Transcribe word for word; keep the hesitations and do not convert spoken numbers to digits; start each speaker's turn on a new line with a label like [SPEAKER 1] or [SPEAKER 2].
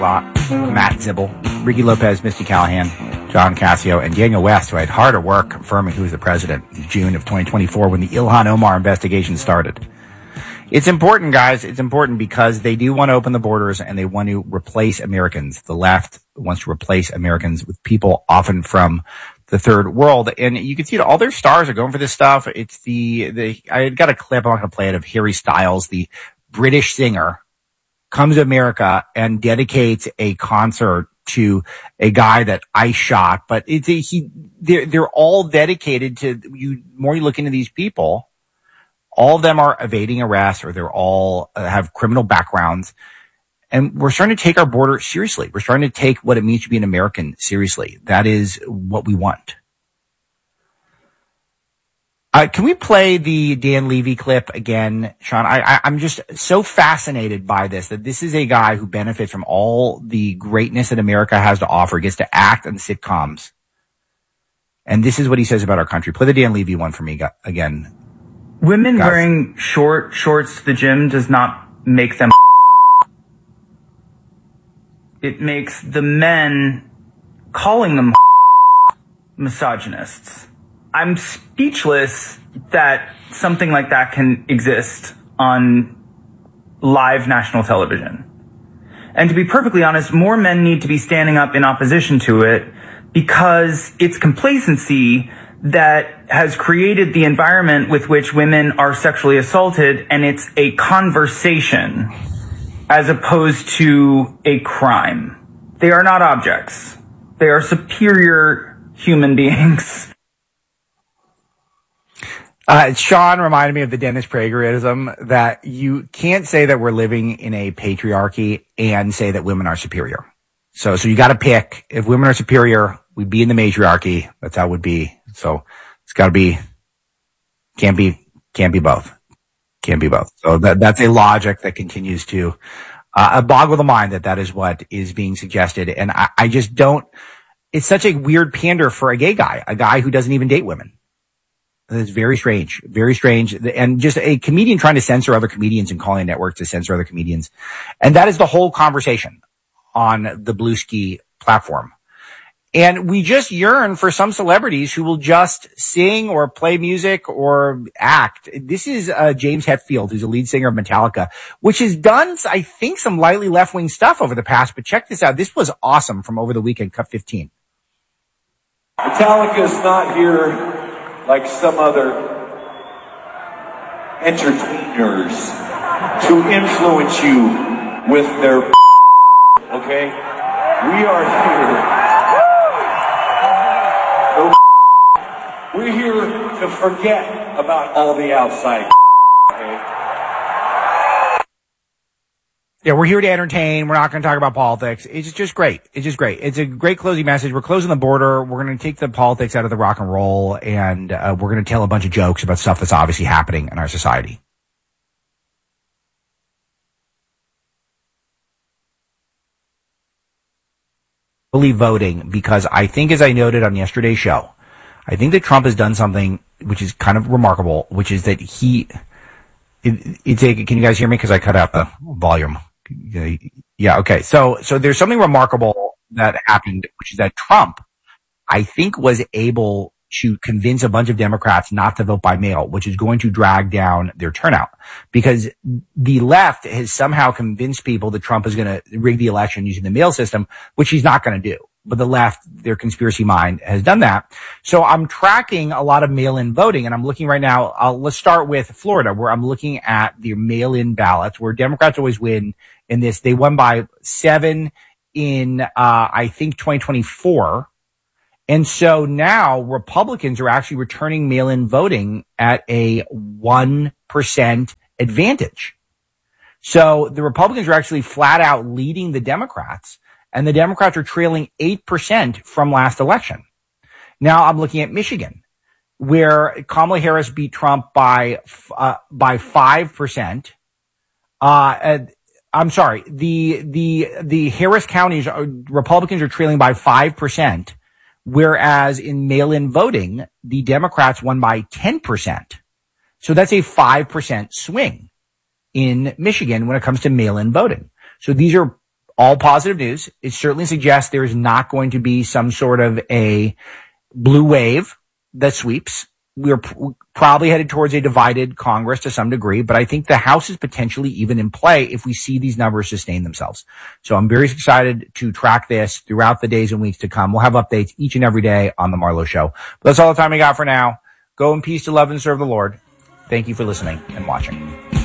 [SPEAKER 1] Matt Zibble, Ricky Lopez, Misty Callahan, John Cassio, and Daniel West, who had hard at work confirming who was the president in June of twenty twenty-four when the Ilhan Omar investigation started. It's important, guys. It's important because they do want to open the borders and they want to replace Americans. The left wants to replace Americans with people often from the third world. And you can see that all their stars are going for this stuff. It's the, the, I got a clip, I'm not going to play it, of Harry Styles, the British singer, comes to America and dedicates a concert to a guy that I shot. But it's a, he, they're, they're all dedicated to you. More you look into these people, all of them are evading arrest or they're all uh, have criminal backgrounds. And we're starting to take our border seriously. We're starting to take what it means to be an American seriously. That is what we want. Uh, can we play the Dan Levy clip again, Sean? I, I, I'm just so fascinated by this, that this is a guy who benefits from all the greatness that America has to offer. He gets to act in sitcoms. And this is what he says about our country. Play the Dan Levy one for me again.
[SPEAKER 2] Women guys. Wearing short shorts to the gym does not make them. It makes the men calling them misogynists. I'm speechless that something like that can exist on live national television. And to be perfectly honest, more men need to be standing up in opposition to it because it's complacency that has created the environment with which women are sexually assaulted, and it's a conversation as opposed to a crime. They are not objects. They are superior human beings.
[SPEAKER 1] Uh, Sean reminded me of the Dennis Pragerism, that you can't say that we're living in a patriarchy and say that women are superior. So, so you got to pick. If women are superior, we'd be in the matriarchy. That's how it would be. So it's got to be, can't be, can't be both. Can't be both. So that, that's a logic that continues to, uh, boggle the mind that that is what is being suggested. And I, I just don't, it's such a weird pander for a gay guy, a guy who doesn't even date women. It's very strange, very strange. And just a comedian trying to censor other comedians and calling networks to censor other comedians. And that is the whole conversation on the Bluesky platform. And we just yearn for some celebrities who will just sing or play music or act. This is uh, James Hetfield, who's a lead singer of Metallica, which has done, I think, some lightly left-wing stuff over the past. But check this out. This was awesome from over the weekend, Cut fifteen.
[SPEAKER 3] Metallica's not here like some other entertainers to influence you with their okay? We are here. We're here to forget about all the outside okay?
[SPEAKER 1] Yeah, we're here to entertain. We're not going to talk about politics. It's just great. It's just great. It's a great closing message. We're closing the border. We're going to take the politics out of the rock and roll, and uh, we're going to tell a bunch of jokes about stuff that's obviously happening in our society. Believe voting, because I think, as I noted on yesterday's show, I think that Trump has done something which is kind of remarkable, which is that he, it, it's a, can you guys hear me? Because I cut out the volume. Yeah, okay. So, so there's something remarkable that happened, which is that Trump, I think, was able to convince a bunch of Democrats not to vote by mail, which is going to drag down their turnout, because the left has somehow convinced people that Trump is going to rig the election using the mail system, which he's not going to do. But the left, their conspiracy mind, has done that. So I'm tracking a lot of mail-in voting, and I'm looking right now. Uh, let's start with Florida, where I'm looking at the mail-in ballots, where Democrats always win in this. They won by seven in, uh, I think, twenty twenty-four. And so now Republicans are actually returning mail-in voting at a one percent advantage. So the Republicans are actually flat out leading the Democrats, and the Democrats are trailing eight percent from last election. Now I'm looking at Michigan, where Kamala Harris beat Trump by, uh, by five percent. Uh, I'm sorry, the, the, the Harris counties, are, Republicans are trailing by five percent. Whereas in mail-in voting, the Democrats won by ten percent. So that's a five percent swing in Michigan when it comes to mail-in voting. So these are all positive news. It certainly suggests there is not going to be some sort of a blue wave that sweeps. We're p- probably headed towards a divided Congress to some degree, but I think the House is potentially even in play if we see these numbers sustain themselves. So I'm very excited to track this throughout the days and weeks to come. We'll have updates each and every day on the Marlo Show. But that's all the time we got for now. Go in peace to love and serve the Lord. Thank you for listening and watching.